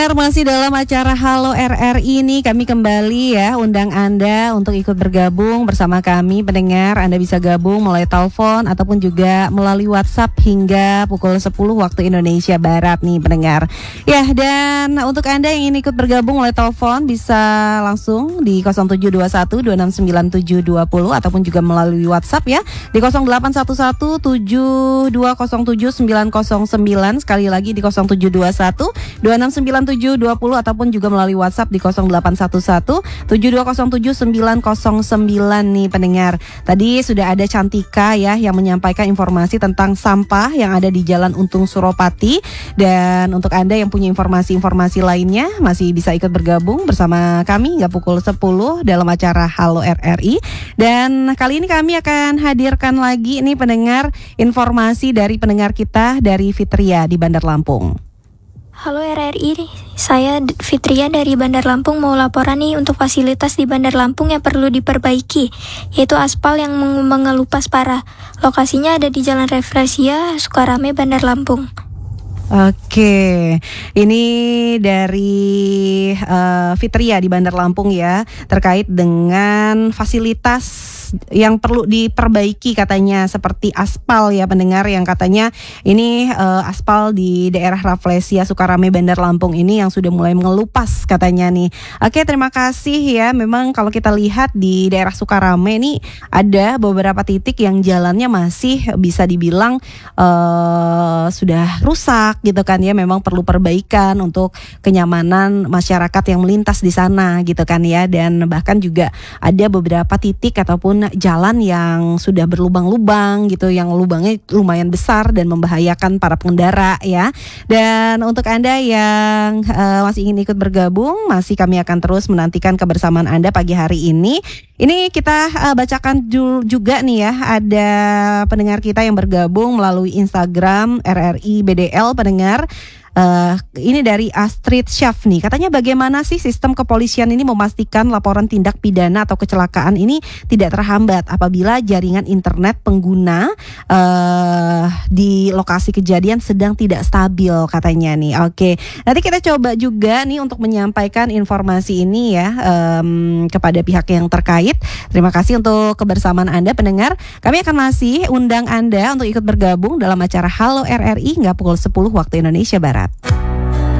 Masih dalam acara Halo RRI ini kami kembali ya undang Anda untuk ikut bergabung bersama kami pendengar. Anda bisa gabung melalui telepon ataupun juga melalui WhatsApp hingga pukul 10 waktu Indonesia Barat nih pendengar. Ya, dan untuk Anda yang ingin ikut bergabung melalui telepon bisa langsung di 0721269720 ataupun juga melalui WhatsApp ya di 081172079909, sekali lagi di 0721269720 ataupun juga melalui WhatsApp di 081172079909 nih pendengar. Tadi sudah ada Cantika ya yang menyampaikan informasi tentang sampah yang ada di Jalan Untung Suropati, dan untuk Anda yang punya informasi-informasi lainnya masih bisa ikut bergabung bersama kami hingga pukul 10 dalam acara Halo RRI. Dan kali ini kami akan hadirkan lagi nih pendengar informasi dari pendengar kita dari Fitria di Bandar Lampung. Halo RRI, saya Fitria dari Bandar Lampung mau laporan nih untuk fasilitas di Bandar Lampung yang perlu diperbaiki, yaitu aspal yang mengelupas parah. Lokasinya ada di Jalan Reflesia, Sukarame, Bandar Lampung. Oke, ini dari Fitria di Bandar Lampung ya, terkait dengan fasilitas yang perlu diperbaiki katanya, seperti aspal ya pendengar, yang katanya ini aspal di daerah Rafflesia Sukarame Bandar Lampung ini yang sudah mulai mengelupas katanya nih. Oke, terima kasih ya. Memang kalau kita lihat di daerah Sukarame ini ada beberapa titik yang jalannya masih bisa dibilang sudah rusak gitu kan ya, memang perlu perbaikan untuk kenyamanan masyarakat yang melintas di sana gitu kan ya. Dan bahkan juga ada beberapa titik ataupun jalan yang sudah berlubang-lubang gitu, yang lubangnya lumayan besar dan membahayakan para pengendara ya. Dan untuk Anda yang masih ingin ikut bergabung, masih kami akan terus menantikan kebersamaan Anda pagi hari ini. Ini kita bacakan juga nih ya, ada pendengar kita yang bergabung melalui Instagram RRI BDL pendengar. Ini dari Astrid Syaf nih, katanya bagaimana sih sistem kepolisian ini memastikan laporan tindak pidana atau kecelakaan ini tidak terhambat apabila jaringan internet pengguna di lokasi kejadian sedang tidak stabil katanya nih. Oke, nanti kita coba juga nih untuk menyampaikan informasi ini ya kepada pihak yang terkait. Terima kasih untuk kebersamaan Anda pendengar. Kami akan masih undang Anda untuk ikut bergabung dalam acara Halo RRI hingga pukul 10 waktu Indonesia Barat.